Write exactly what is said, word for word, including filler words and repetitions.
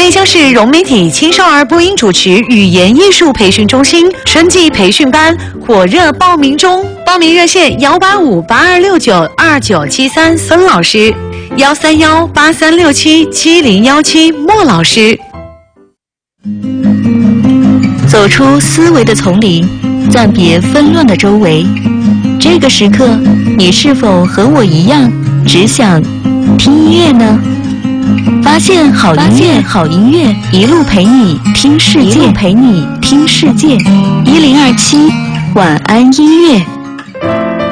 内江市融媒体青少儿播音主持语言艺术培训中心春季培训班火热报名中，报名热线幺八五八二六九二九七三孙老师，幺三幺八三六七七零幺七莫老师。 走出思维的丛林，暂别纷乱的周围。这个时刻，你是否和我一样，只想听音乐呢？发现好音乐，好音乐，一路陪你听世界，一路陪你听世界。一零二七晚安音乐。